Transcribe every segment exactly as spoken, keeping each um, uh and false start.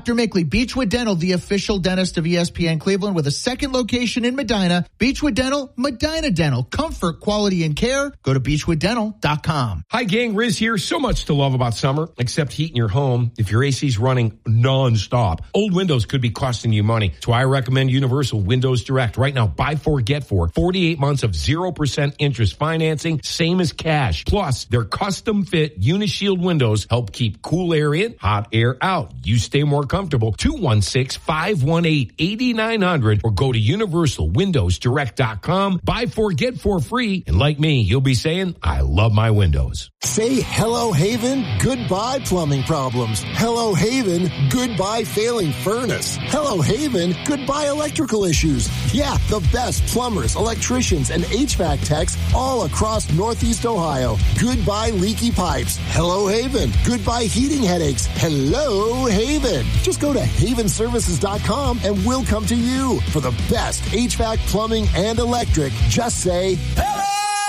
Doctor Mickley, Beechwood Dental, the official dentist of E S P N Cleveland, with a second location in Medina. Beechwood Dental, Medina Dental. Comfort, quality, and care. Go to beechwood dental dot com. Hi, gang. Riz here. So much to love about summer, except heat in your home. If your A C's running nonstop, old windows could be costing you money. So I recommend Universal Windows Direct. Right now, buy four, get four. forty-eight months of zero percent interest financing, same as cash. Plus, their custom-fit Unishield windows help keep cool air in, hot air out. You stay more comfortable. two one six, five one eight, eight nine zero zero or go to universal windows direct dot com. Buy four, get four free. And like me, you'll be saying, I love my windows. Say hello, Haven, goodbye plumbing problems. Hello, Haven, goodbye failing furnace. Hello, Haven, goodbye electrical issues. Yeah, the best plumbers, electricians, and H V A C techs all across Northeast Ohio. Goodbye leaky pipes. Hello, Haven, goodbye heating headaches. Hello, Haven. Just go to haven services dot com and we'll come to you. For the best H V A C plumbing and electric, just say hello!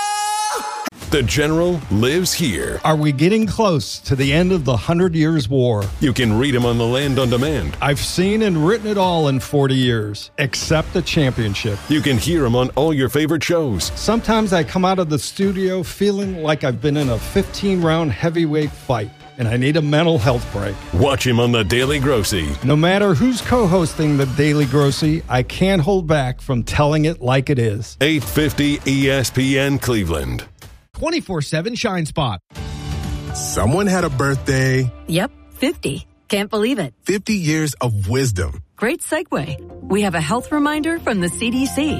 The General lives here. Are we getting close to the end of the Hundred Years' War? You can read him on the Land on Demand. I've seen and written it all in forty years, except the championship. You can hear him on all your favorite shows. Sometimes I come out of the studio feeling like I've been in a fifteen-round heavyweight fight, and I need a mental health break. Watch him on The Daily Grossy. No matter who's co-hosting The Daily Grossy, I can't hold back from telling it like it is. eight fifty E S P N Cleveland. twenty-four seven Shine Spot. Someone had a birthday. Yep, fifty. Can't believe it. fifty years of wisdom. Great segue. We have a health reminder from the C D C.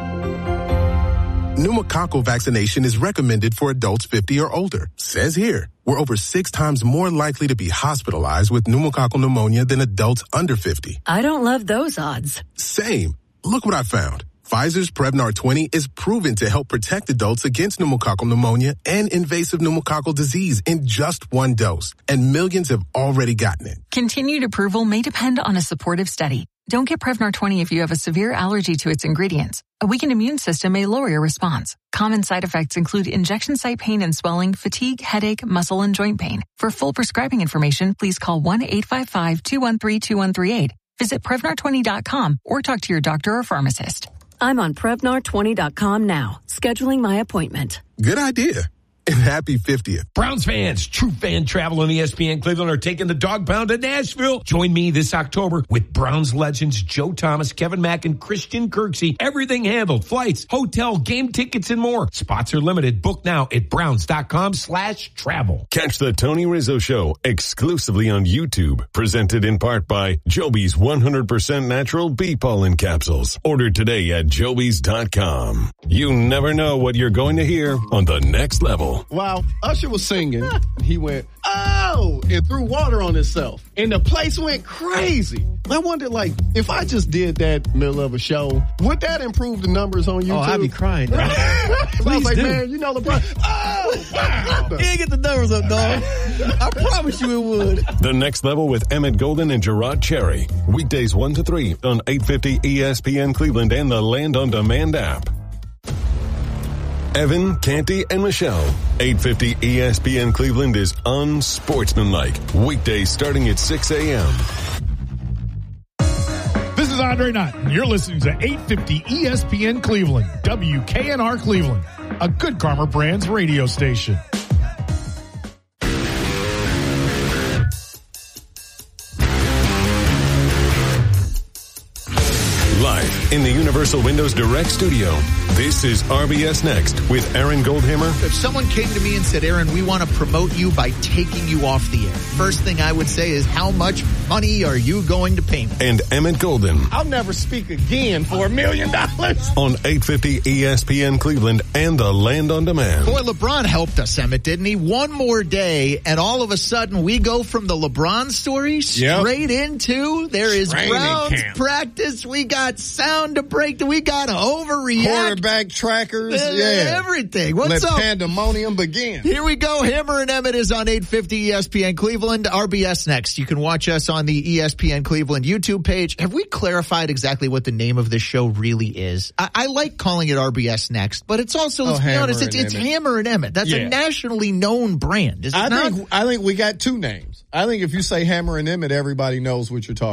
Pneumococcal vaccination is recommended for adults fifty or older. Says here, we're over six times more likely to be hospitalized with pneumococcal pneumonia than adults under fifty. I don't love those odds. Same. Look what I found. Pfizer's Prevnar twenty is proven to help protect adults against pneumococcal pneumonia and invasive pneumococcal disease in just one dose. And millions have already gotten it. Continued approval may depend on a supportive study. Don't get Prevnar twenty if you have a severe allergy to its ingredients. A weakened immune system may lower your response. Common side effects include injection site pain and swelling, fatigue, headache, muscle, and joint pain. For full prescribing information, please call one eight five five, two one three, two one three eight. Visit Prevnar twenty dot com or talk to your doctor or pharmacist. I'm on Prevnar twenty dot com now, scheduling my appointment. Good idea. And happy fiftieth. Browns fans, True Fan Travel and E S P N Cleveland are taking the dog pound to Nashville. Join me this October with Browns legends Joe Thomas, Kevin Mack, and Christian Kirksey. Everything handled. Flights, hotel, game tickets, and more. Spots are limited. Book now at browns.com slash travel. Catch the Tony Rizzo Show exclusively on YouTube. Presented in part by Joby's one hundred percent natural bee pollen capsules. Ordered today at jobys dot com. You never know what you're going to hear on The Next Level. While Usher was singing, he went, oh, and threw water on himself. And the place went crazy. I wondered, like, if I just did that middle of a show, would that improve the numbers on YouTube? Oh, I'd be crying. Please I was like, do. man, you know LeBron. Oh, wow. You didn't get the numbers up, dog. I promise you it would. The Next Level with Emmett Golden and Gerard Cherry. Weekdays one to three on eight fifty E S P N Cleveland and the Land on Demand app. Evan, Canty, and Michelle. eight fifty E S P N Cleveland is unsportsmanlike. Weekdays starting at six a.m. This is Andre Knott, and you're listening to eight fifty E S P N Cleveland, W K N R Cleveland, a Good Karma Brands radio station. Live in the Universal Windows Direct studio, this is R B S Next with Aaron Goldhammer. If someone came to me and said, Aaron, we want to promote you by taking you off the air, first thing I would say is, how much money are you going to pay me? And Emmett Golden. I'll never speak again for a million dollars. On eight fifty E S P N Cleveland and the Land on Demand. Boy, LeBron helped us, Emmett, didn't he? One more day, and all of a sudden we go from the LeBron story straight yep. into there is Training Browns camp. practice. We got sound to break. We got to overreact. Quarterback trackers. Uh, yeah. Everything. What's Let up? pandemonium begin. Here we go. Hammer and Emmett is on eight fifty E S P N Cleveland. R B S Next. You can watch us on the E S P N Cleveland YouTube page. Have we clarified exactly what the name of this show really is? I, I like calling it R B S Next, but it's also, let's oh, be honest, it's, it's Hammer and Emmett. That's yeah. a nationally known brand, is it I not? think I think we got two names. I think if you say Hammer and Emmett, everybody knows what you're talking